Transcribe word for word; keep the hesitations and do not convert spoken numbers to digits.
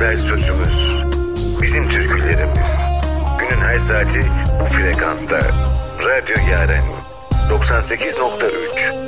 evvel sözümüz. Bizim türkülerimiz. Günün her saati bu frekansta. Radyo Yaren doksan sekiz nokta üç.